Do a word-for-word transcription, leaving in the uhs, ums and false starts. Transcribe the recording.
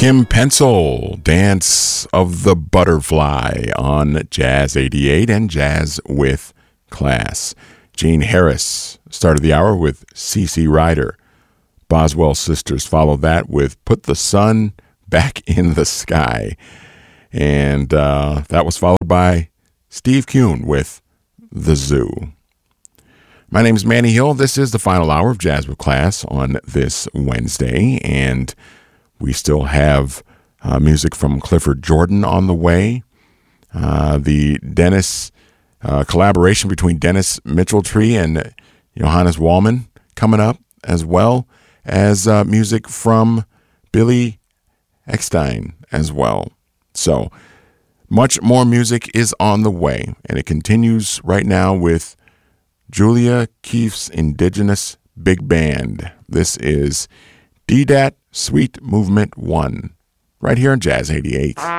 Kim Pencil, Dance of the Butterfly on Jazz eighty-eight and Jazz with Class. Gene Harris started the hour with C C Rider. Boswell Sisters followed that with Put the Sun Back in the Sky. And uh, that was followed by Steve Kuhn with The Zoo. My name is Manny Hill. This is the final hour of Jazz with Class on this Wednesday, and we still have uh, music from Clifford Jordan on the way. Uh, the Dennis uh, collaboration between Dennis Mitchelltree and Johannes Wallman coming up, as well as uh, music from Billy Eckstein as well. So much more music is on the way, and it continues right now with Julia Keefe's Indigenous Big Band. This is D D A T Suite Movement one, right here on Jazz eighty-eight.